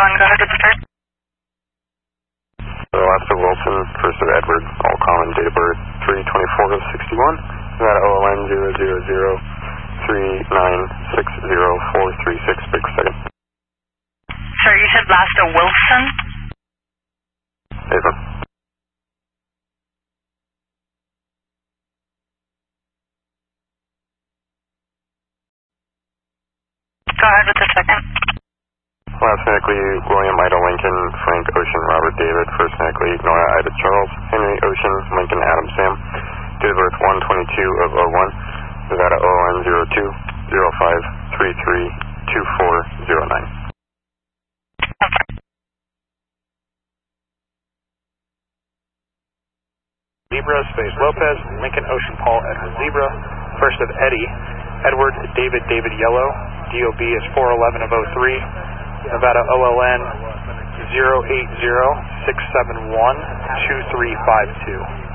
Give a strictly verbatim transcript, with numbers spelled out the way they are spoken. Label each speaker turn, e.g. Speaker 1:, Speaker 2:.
Speaker 1: one, go ahead with the start.
Speaker 2: Last of Wilson, first of Edward, all common, date of birth three twenty-four of sixty-one. Nevada O L N zero zero zero three nine six zero four three six, big second.
Speaker 1: Sorry, you said last of Wilson?
Speaker 2: Ava.
Speaker 1: Go ahead with the second.
Speaker 2: Last medically, William Ida Lincoln, Frank Ocean, Robert David. First medically, Nora Ida Charles, Henry Ocean, Lincoln Adam Sam. Date of birth one twenty-two of oh one. Nevada O L N zero two zero five three three two four zero nine.
Speaker 3: Zebra, space Lopez, Lincoln Ocean Paul Edward Zebra. First of Eddie, Edward David David Yellow. D O B is four eleven of oh three. Nevada O L N zero eight zero six seven one two three five two.